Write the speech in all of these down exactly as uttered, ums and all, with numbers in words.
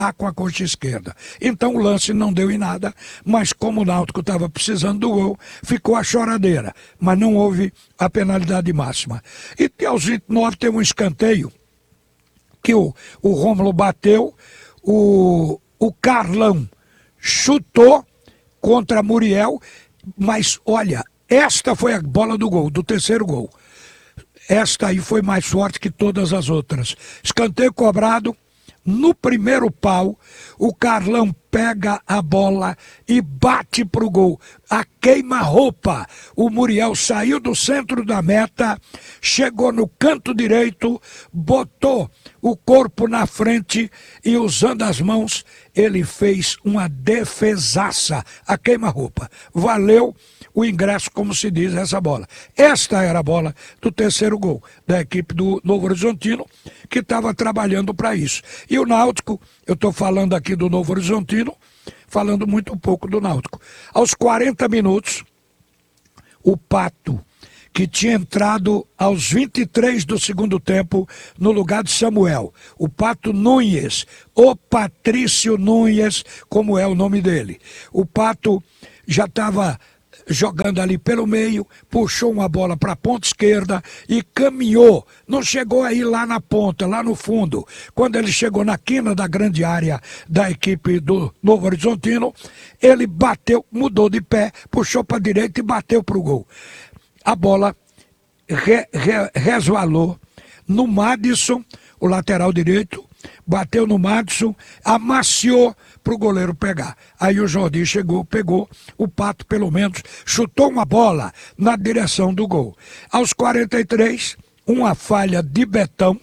com a coxa esquerda. Então o lance não deu em nada, mas como o Náutico estava precisando do gol, ficou a choradeira, mas não houve a penalidade máxima. E aos vinte e nove teve um escanteio que o, o Rômulo bateu, o, o Carlão chutou contra Muriel, mas olha, esta foi a bola do gol, do terceiro gol. Esta aí foi mais forte que todas as outras. Escanteio cobrado. No primeiro pau, o Carlão pega a bola e bate pro gol. A queima-roupa. O Muriel saiu do centro da meta, chegou no canto direito, botou o corpo na frente e usando as mãos, ele fez uma defesaça. A queima-roupa. Valeu o ingresso, como se diz, essa bola. Esta era a bola do terceiro gol da equipe do Novo Horizontino, que estava trabalhando para isso. E o Náutico, eu estou falando aqui do Novo Horizontino, falando muito pouco do Náutico. Aos quarenta minutos, o Pato, que tinha entrado aos vinte e três do segundo tempo no lugar de Samuel. O Pato Nunes, o Patrício Nunes, como é o nome dele. O Pato já estava jogando ali pelo meio, puxou uma bola para a ponta esquerda e caminhou, não chegou aí lá na ponta, lá no fundo. Quando ele chegou na quina da grande área da equipe do Novo Horizontino, ele bateu, mudou de pé, puxou para a direita e bateu para o gol. A bola re, re, resvalou no Madison, o lateral direito, bateu no Madison, amaciou para o goleiro pegar. Aí o Jordi chegou, pegou, o Pato pelo menos chutou uma bola na direção do gol. Aos quarenta e três, uma falha de Betão,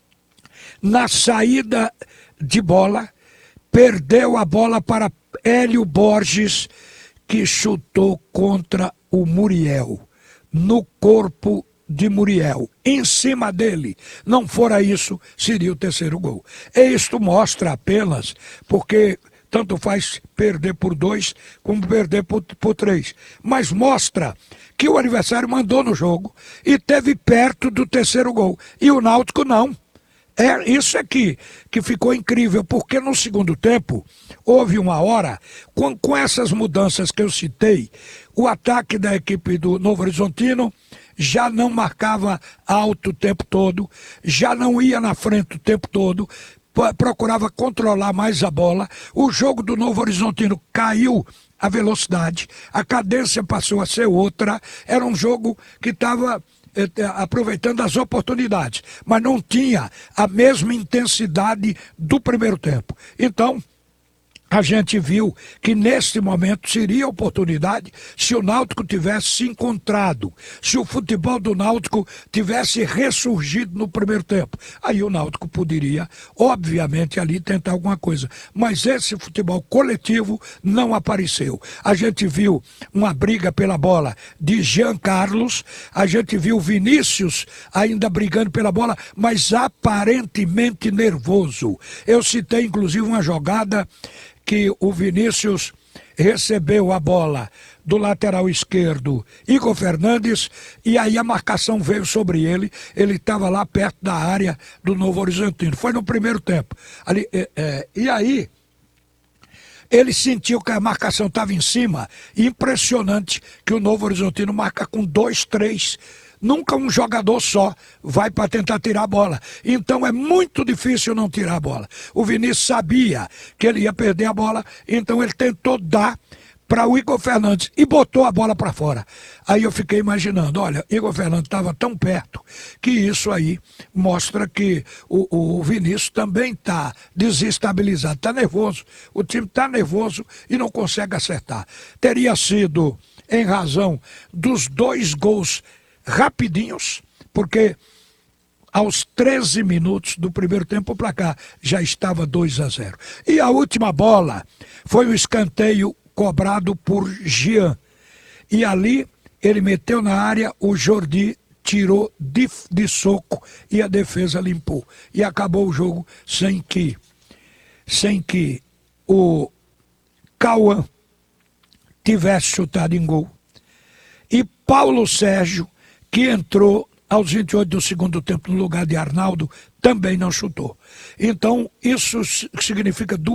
na saída de bola, perdeu a bola para Hélio Borges, que chutou contra o Muriel, no corpo de Muriel, em cima dele. Não fora isso, seria o terceiro gol. E isto mostra apenas, porque tanto faz perder por dois, como perder por, por três. Mas mostra que o adversário mandou no jogo e teve perto do terceiro gol. E o Náutico não. É isso aqui que ficou incrível, porque no segundo tempo houve uma hora, com, com essas mudanças que eu citei, o ataque da equipe do Novo Horizontino já não marcava alto o tempo todo, já não ia na frente o tempo todo, procurava controlar mais a bola. O jogo do Novo Horizontino caiu a velocidade, a cadência passou a ser outra, era um jogo que estava aproveitando as oportunidades, mas não tinha a mesma intensidade do primeiro tempo. Então, a gente viu que neste momento seria a oportunidade se o Náutico tivesse se encontrado, se o futebol do Náutico tivesse ressurgido no primeiro tempo. Aí o Náutico poderia, obviamente, ali tentar alguma coisa. Mas esse futebol coletivo não apareceu. A gente viu uma briga pela bola de Jean Carlos, a gente viu Vinícius ainda brigando pela bola, mas aparentemente nervoso. Eu citei, inclusive, uma jogada que o Vinícius recebeu a bola do lateral esquerdo, Igor Fernandes, e aí a marcação veio sobre ele, ele estava lá perto da área do Novo Horizontino. Foi no primeiro tempo. Ali, é, é, e aí, ele sentiu que a marcação estava em cima, e impressionante que o Novo Horizontino marca com dois, três. Nunca um jogador só vai para tentar tirar a bola. Então é muito difícil não tirar a bola. O Vinícius sabia que ele ia perder a bola, então ele tentou dar para o Igor Fernandes e botou a bola para fora. Aí eu fiquei imaginando, olha, Igor Fernandes estava tão perto que isso aí mostra que o, o Vinícius também está desestabilizado, está nervoso. O time está nervoso e não consegue acertar. Teria sido em razão dos dois gols rapidinhos, porque aos treze minutos do primeiro tempo o placar já estava dois a zero. E a última bola foi o escanteio cobrado por Jean. E ali ele meteu na área, o Jordi tirou de, de soco e a defesa limpou. E acabou o jogo sem que, sem que o Cauã tivesse chutado em gol. E Paulo Sérgio, que entrou aos vinte e oito do segundo tempo no lugar de Arnaldo, também não chutou. Então, isso significa duas